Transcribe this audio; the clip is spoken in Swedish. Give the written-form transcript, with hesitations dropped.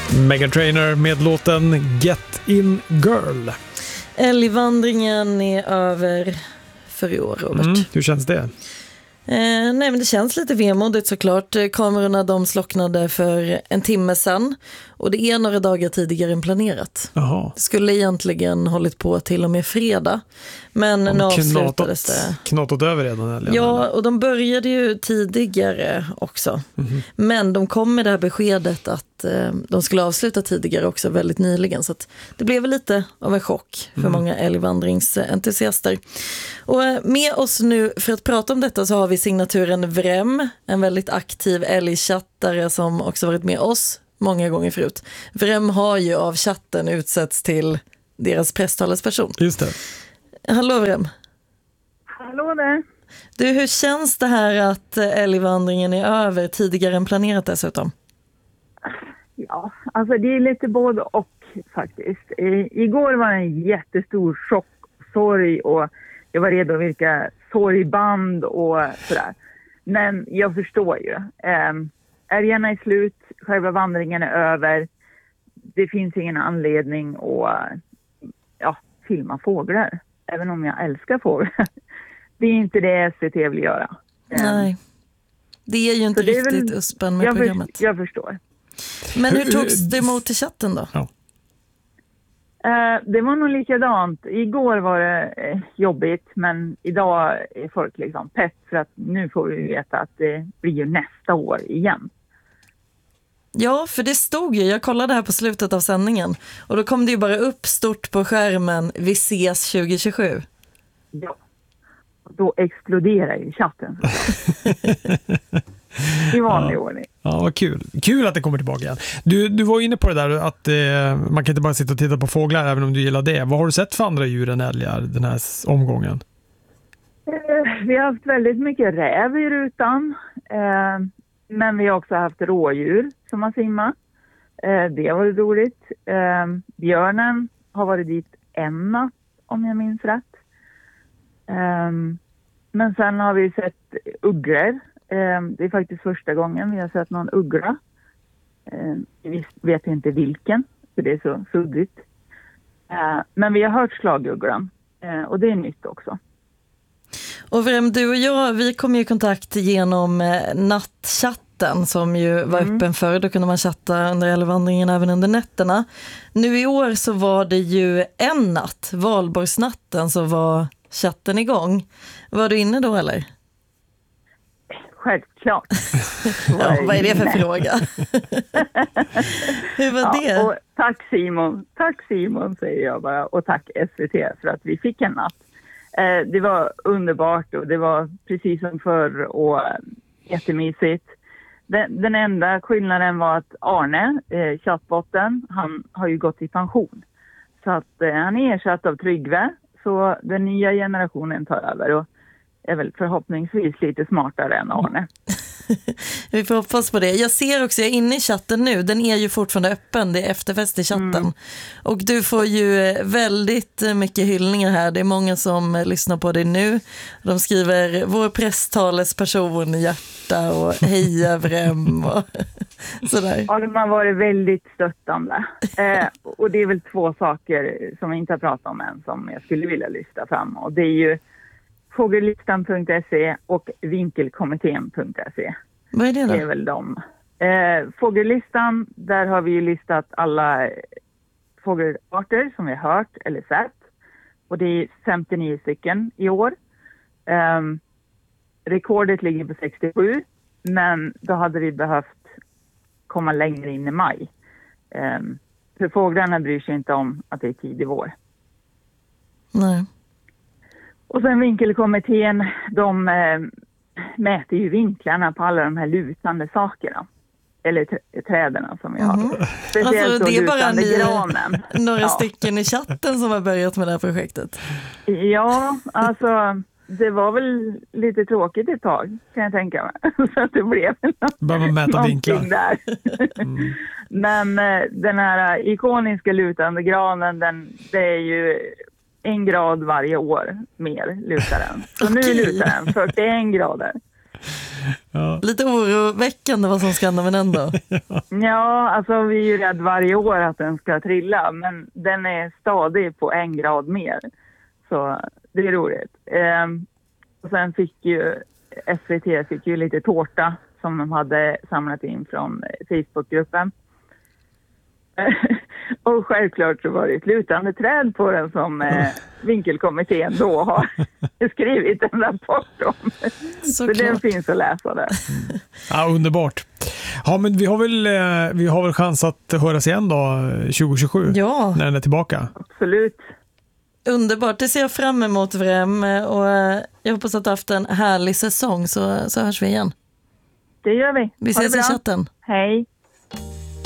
Meghan Trainor med låten Get In Girl. Älgvandringen är över för i år, Robert. Hur känns det? Nej, men det känns lite vemodigt såklart. Kamerorna de slocknade för en timme sedan och det är några dagar tidigare än planerat. Jaha. Det skulle egentligen hållit på till och med fredag, men nu avslutades det. Knatat över redan? Eller? Ja, och de började ju tidigare också. Men de kom med det här beskedet att de skulle avsluta tidigare också väldigt nyligen. Så att det blev lite av en chock för många älgvandringsentusiaster. Och med oss nu för att prata om detta så har vi signaturen Vrem, en väldigt aktiv älgchattare som också varit med oss många gånger förut. Vrem har ju av chatten utsetts till deras presstalesperson. Just det. Hallå Vrem. Hallå där. Du, hur känns det här att älgvandringen är över tidigare än planerat dessutom? Ja, alltså det är lite både och faktiskt. Igår var det en jättestor chock, sorg och jag var redo att virka sorgband och sådär. Men jag förstår ju. Älgarna är slut, själva vandringen är över. Det finns ingen anledning att filma fåglar. Även om jag älskar fåglar. Det är inte det SVT vill göra. Nej, det är ju inte riktigt uspen med programmet. Jag förstår. Men hur togs det emot i chatten då? Ja. Det var nog likadant. Igår var det jobbigt, men idag är folk liksom pepp för att nu får vi veta att det blir ju nästa år igen. Ja, för det stod ju, jag kollade här på slutet av sändningen och då kom det ju bara upp stort på skärmen, vi ses 2027. Ja, då exploderar ju chatten. I vanlig ordning. Ja, vad kul. Kul att det kommer tillbaka igen. Du var inne på det där att man kan inte bara sitta och titta på fåglar även om du gillar det. Vad har du sett för andra djur än älgar den här omgången? Vi har haft väldigt mycket räv i rutan. Men vi har också haft rådjur som har simmat. Det har varit roligt. Björnen har varit dit en natt om jag minns rätt. Men sen har vi sett ugglor. Det är faktiskt första gången vi har sett någon uggla. Vi vet inte vilken, för det är så suddigt. Men vi har hört slagugglan och det är nytt också. Och Vrem, du och jag, vi kom ju i kontakt genom nattchatten som ju var öppen förr. Då kunde man chatta under älgvandringen även under nätterna. Nu i år så var det ju en natt, valborgsnatten, så var chatten igång. Var du inne då eller? Självklart. Ja, vad är det för fråga? Hur var det? Och tack Simon säger jag bara, och tack SVT för att vi fick en natt. Det var underbart och det var precis som förr och jättemysigt. Den enda skillnaden var att Arne, chattbotten, han har ju gått i pension. Så att han är ersatt av Tryggve, så den nya generationen tar över och är väl förhoppningsvis lite smartare än Arne. Vi får hoppas på det. Jag ser också, jag är inne i chatten nu. Den är ju fortfarande öppen, det är efterfest i chatten. Och du får ju väldigt mycket hyllningar här. Det är många som lyssnar på dig nu. De skriver vår presstalesperson i hjärta och heja Vrem och sådär. Ja, de har varit väldigt stöttande. Och det är väl två saker som vi inte har pratat om än som jag skulle vilja lyfta fram. Och det är ju fågellistan.se och vinkelkommittén.se. Vad är det då? Det är väl de. Fågellistan, där har vi ju listat alla fågelarter som vi har hört eller sett. Och det är 59 stycken i år. Rekordet ligger på 67, men då hade vi behövt komma längre in i maj. För fåglarna bryr sig inte om att det är tidig vår. Nej. Och sen vinkelkommittén, de mäter ju vinklarna på alla de här lutande sakerna. Eller träden som vi har. Speciellt alltså, det är bara granen. Några stycken i chatten som har börjat med det här projektet. Ja, alltså det var väl lite tråkigt ett tag, kan jag tänka mig. Så att det blev mäta vinklar där. Men den här ikoniska lutande granen, det är ju 1 grad varje år mer lutar den. Så nu lutar den 41 grader. Ja. Lite oroväckande vad som ska hända, men ändå. Ja, alltså vi är ju rädd varje år att den ska trilla, men den är stadig på 1 grad mer. Så det är roligt. Och sen fick ju SVT lite tårta som de hade samlat in från Facebookgruppen. Och självklart så var det ett lutande träd på den som vinkelkommittén då har skrivit en rapport om. Så den finns att läsa där. Ja, underbart. Ja, men vi har väl chans att höras igen då 2027 när den är tillbaka. Absolut. Underbart, det ser jag fram emot Vrem, och jag hoppas att du har haft en härlig säsong, så hörs vi igen. Det gör vi. Vi ses i chatten. Hej.